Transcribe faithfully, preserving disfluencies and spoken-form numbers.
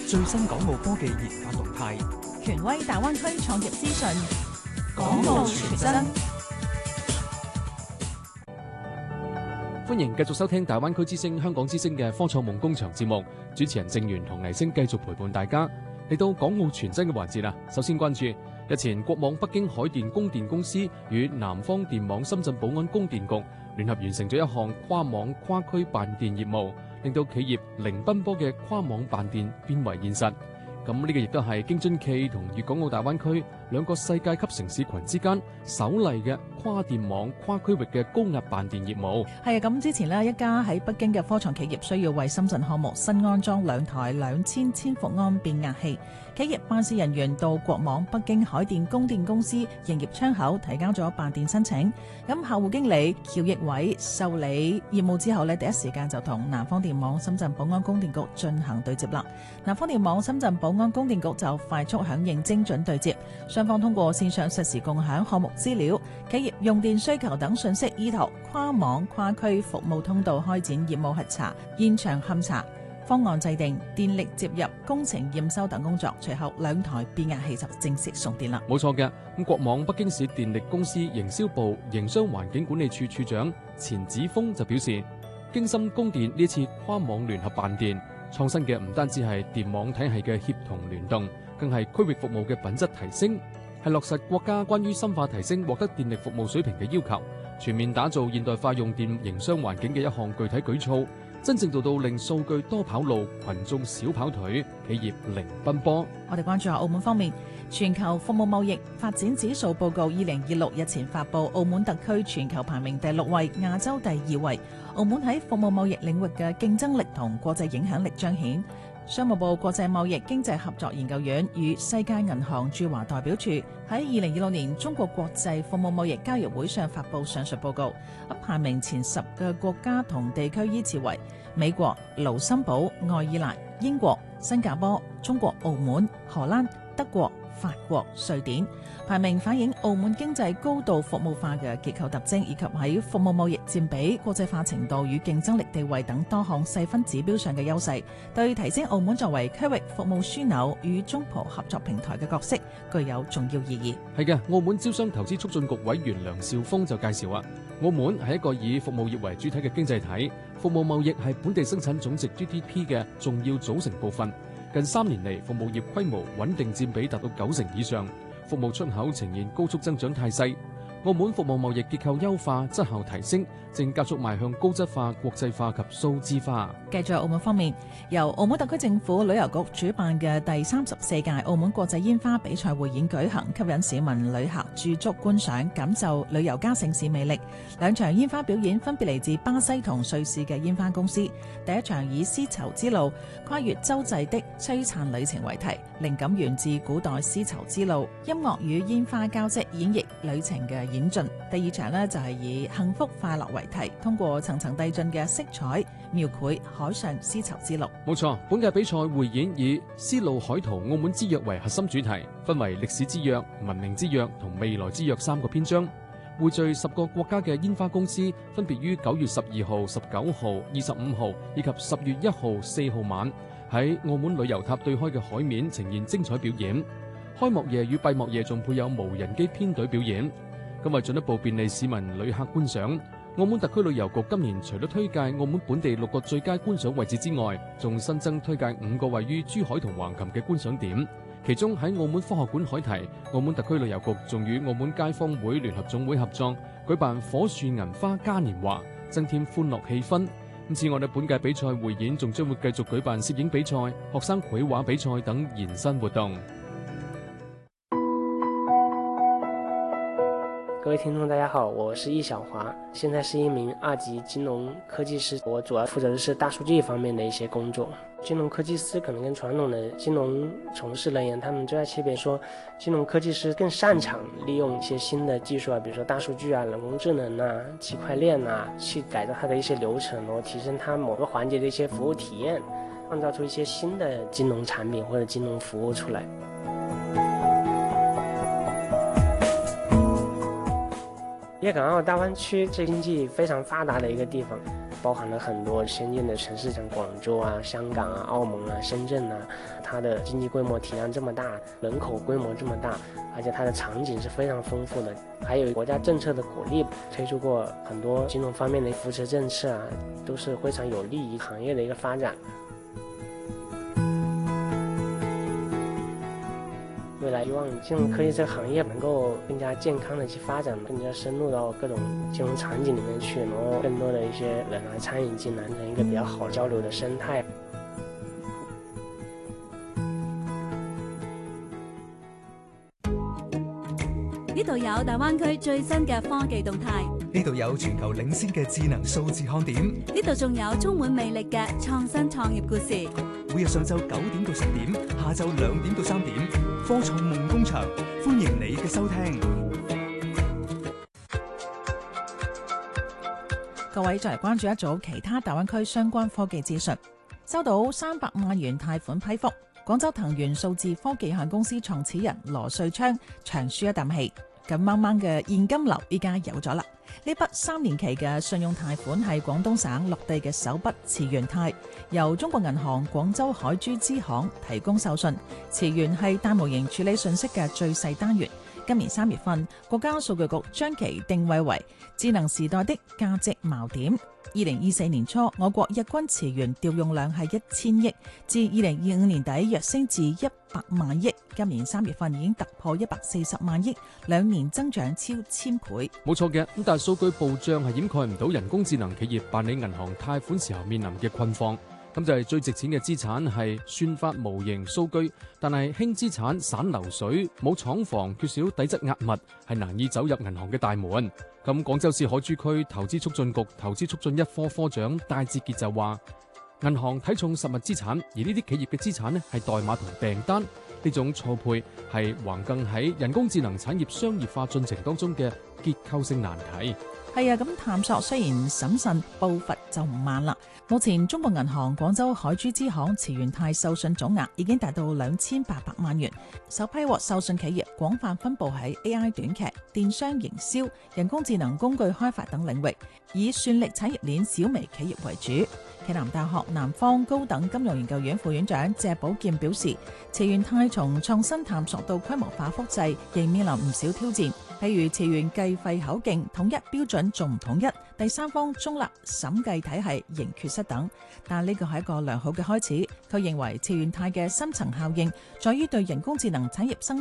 最新港澳科技研發動態， 權威大灣區創業資訊， 港澳全真。歡迎繼續收聽大灣區之聲、香港之聲嘅科創夢工場節目，主持人鄭源同倪星繼續陪伴大家嚟到港澳全真嘅環節啦。首先關注日前國網北京海電供電公司與南方電網深圳寶安供電局聯合完成咗一項跨網跨區辦電業務，令到企業零奔波嘅跨網辦電變為現實。咁呢個亦都係京津冀同粵港澳大灣區兩個世界級城市群之間首例嘅跨電網跨區域嘅高壓辦電業務。 係啊，咁之前呢，一家喺北京嘅科創企業需要為深圳項目新安裝兩台兩千千伏安變壓器，企業辦事人員到國網北京海電供電公司營業窗口提交咗辦電申請。咁客戶經理喬奕偉受理業務之後呢，第一時間就同南方電網深圳寶安供電局進行對接啦。南方電網深圳寶安供電局就快速響應精準對接，雙方通過線上實時共享項目資料、企業用電需求等信息，依託跨網跨區服務通道開展業務核查、現場勘查、方案制定、電力接入、工程驗收等工作。隨後兩台變壓器就正式送電啦。 冇錯嘅，咁國網北京市電力公司營銷部營商環境管理處處長錢子峰就表示，京深供電呢次跨網聯合辦電，創新嘅唔單止係電網體系嘅協同聯動，更係區域服務嘅品質提升，係落實國家關於深化提升獲得電力服務水平嘅要求，全面打造現代化用電營商環境嘅一項具體舉措，真正做到令數據多跑路，群眾少跑腿，企業零奔波。 我哋關注下澳門方面，全球服務貿易發展指數報告二零二六日前發布，澳門特區全球排名第六位，亞洲第二位。澳門喺服務貿易領域嘅競爭力同國際影響力彰顯。商務部國際貿易經濟合作研究院與世界銀行駐華代表處喺二零二六年中國國際服務貿易交易會上發布上述報告，咁排名前十嘅國家同地區依次為美國、盧森堡、愛爾蘭、英國、新加坡、中國澳門、荷蘭、德國、法國、瑞典。排名反映澳門經濟高度服務化嘅結構特徵，以及喺服務貿易佔比、國際化程度與競爭力地位等多項細分指標上嘅優勢，對提升澳門作為區域服務樞紐與中葡合作平台嘅角色具有重要意義。 係嘅，澳門招商投資促進局委員梁兆峰就介紹啊，澳門係一個以服務業為主體嘅經濟體，服務貿易係本地生產總值 G D P 嘅重要組成部分。近三年嚟，服務業規模穩定佔比達到九成以上。服務出口呈現高速增長態勢，澳門服務貿易結構優化、質效提升，正加速邁向高質化、國際化及數字化。 繼續澳門方面，由澳門特區政府旅遊局主辦嘅第三十四屆澳門國際煙花比賽匯演舉行，吸引市民旅客駐足觀賞，感受旅遊加城市魅力。兩場煙花表演分別嚟自巴西同瑞士嘅煙花公司。第一場以絲綢之路跨越洲際的璀璨旅程為題，靈感源自古代絲綢之路，音樂與煙花交織演繹旅程嘅演進。第二場呢，就係以幸福快樂為題，通過層層遞進嘅色彩描繪海上絲綢之路。 冇錯，本屆比賽匯演以絲路海圖澳門之約為核心主題，分為歷史之約、文明之約同未來之約三個篇章，匯聚十個國家嘅煙花公司，分別於九月十二號、十九號、二十五號以及十月一號、四號晚喺澳門旅遊塔對開嘅海面呈現精彩表演。開幕夜與閉幕夜仲配有無人機編隊表演。咁為進一步便利市民旅客觀賞，澳門特區旅遊局今年除咗推介澳門本地六個最佳觀賞位置之外，仲新增推介五個位於珠海同橫琴嘅觀賞點。其中喺澳門科學館海堤，澳門特區旅遊局仲與澳門街坊會聯合總會合作，舉辦火樹銀花嘉年華，增添歡樂氣氛。咁此外呢，本屆比賽匯演仲將會繼續舉辦攝影比賽、學生繪畫比賽等延伸活動。 各位聽眾大家好，我是易小華，現在是一名二級金融科技師，我主要負責的是大數據方面的一些工作。金融科技師可能跟傳統的金融從事人員，他們最大區別說，金融科技師更擅長利用一些新的技術啊，比如說大數據啊、人工智能啊、區塊鏈啊，去改造它的一些流程，然後提升它某個環節的一些服務體驗，創造出一些新的金融產品或者金融服務出來。粵港澳大灣區是經濟非常發達的一個地方， 包含了很多先进的城市，像廣州啊、香港啊、澳門啊、深圳啊，它的經濟規模體量這麼大，人口規模這麼大，而且它的場景是非常豐富的，還有國家政策的鼓勵，推出過很多金融方面的扶持政策啊，都是非常有利於行業的一個發展。未來希望金融科技這個行業能夠更加健康的去發展，更加深入到各種金融場景裡面去，然後更多的一些人來參與進來，成一個比較好交流的生態。 呢度有大灣區最新嘅科技動態， 呢度有全球領先嘅智能數字看點， 呢度仲有充滿魅力嘅創新創業故事。 每日上晝九點到十點，下晝兩點到三點，科創夢工場，歡迎你嘅收聽。 各位再嚟關注一組其他大灣區相關科技資訊。收到三百萬元貸款批覆，廣州騰源數字科技有限公司創始人羅瑞昌長舒一啖氣，緊掹掹嘅現金流依家有咗啦。呢筆三年期嘅信用貸款係廣東省落地嘅首筆慈源貸，由中國銀行廣州海珠支行提供授信。慈源係大模型處理信息嘅最細單元。今年三月份，國家數據局將其定位為智能時代的價值錨點。二零二四年初，我國日均慈源調用量係一千億，至二零二五年底躍升至一百萬億。今年三月份已經突破一百四十萬億，兩年增長超千倍。 冇錯嘅，咁但係數據暴漲係掩蓋唔到人工智能企業辦理銀行貸款時候面臨嘅困況。咁就係最值錢嘅資產係算法模型數據，但係輕資產散流水，冇廠房，缺少底質壓密，係難以走入銀行嘅大門。咁廣州市海珠區投資促進局投資促進一科科長戴志傑就話，銀行睇重實物資產，而呢啲企業嘅資產呢係代碼同訂單，呢種錯配係橫亘喺人工智能產業商業化進程當中嘅結構性難題。 係啊，咁探索雖然審慎，步伐就唔慢啦。目前中國銀行廣州海珠支行慈源貸授信總額已經達到兩千八百萬元，首批獲授信企業廣泛分佈喺 A I 短劇、電商營銷、人工智能工具開發等領域，以算力產業鏈小微企業為主。暨南大學南方高等金融研究院副院長謝寶劍表示，慈源貸從創新探索到規模化複製，仍面臨唔少挑戰，譬如慈源計費口徑統一標準仲唔統一，第三方中立審計體系仍缺失等。但呢個係一個良好嘅開始。佢認為慈源貸嘅深層效應在於對人工智能產業生